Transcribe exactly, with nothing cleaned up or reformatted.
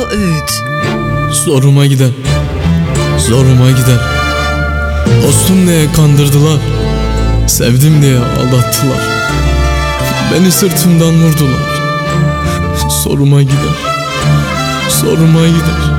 öğüt. Zoruma gider, zoruma gider. Dostum diye kandırdılar, sevdim diye aldattılar. Beni sırtımdan vurdular. Zoruma gider, zoruma gider.